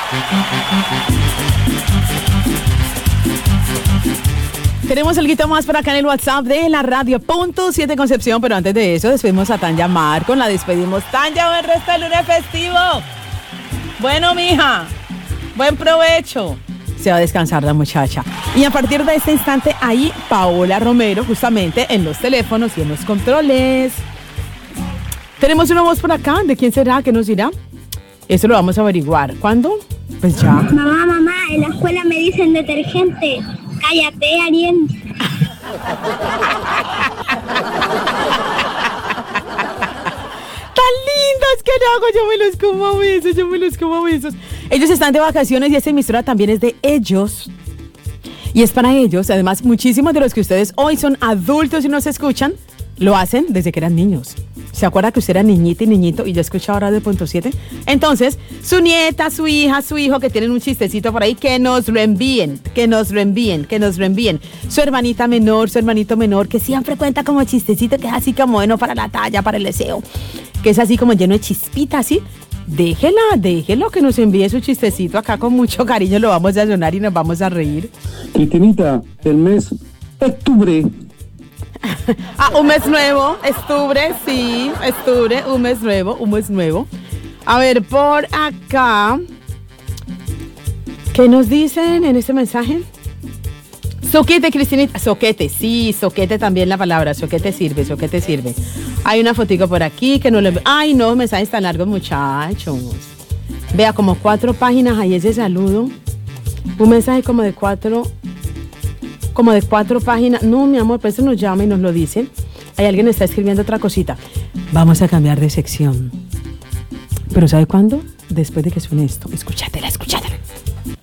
Tenemos algo más por acá en el WhatsApp de la radio. Punto 7 Concepción, pero antes de eso despedimos a Tanya Marcon. La despedimos. Tanya, buen resto del lunes festivo. Bueno, mija, buen provecho. Se va a descansar la muchacha. Y a partir de este instante, ahí Paola Romero, justamente en los teléfonos y en los controles. Tenemos una voz por acá. ¿De quién será? ¿Qué nos dirá? Eso lo vamos a averiguar. ¿Cuándo? Pues ya. Mamá, en la escuela me dicen detergente. Cállate, Ariel. Tan lindos que no hago, yo me los como a besos. Ellos están de vacaciones y esta emisora también es de ellos. Y es para ellos. Además, muchísimos de los que ustedes hoy son adultos y nos escuchan, lo hacen desde que eran niños. ¿Se acuerda que usted era niñita y niñito y ya escuchaba Radio Punto 7? Entonces, su nieta, su hija, su hijo que tienen un chistecito por ahí, que nos lo envíen. Su hermanita menor, su hermanito menor, que siempre cuenta como chistecito, que es así como bueno para la talla, para el deseo, que es así como lleno de chispitas, ¿sí? Déjelo que nos envíe su chistecito acá con mucho cariño, lo vamos a sonar y nos vamos a reír. Cristinita, el mes octubre. Un mes nuevo, octubre, sí, octubre, un mes nuevo. A ver, por acá, ¿qué nos dicen en este mensaje? Soquete, Cristinita, soquete, sí, soquete también la palabra, soquete sirve. Hay una fotico por aquí que no le... Ay, no, mensajes tan largos, muchachos. Vea, como 4 páginas ahí ese saludo. Un mensaje como de 4 páginas. No, mi amor, pues eso nos llama y nos lo dice. Hay alguien que está escribiendo otra cosita. Vamos a cambiar de sección. ¿Pero sabe cuándo? Después de que suene esto. Escúchatela.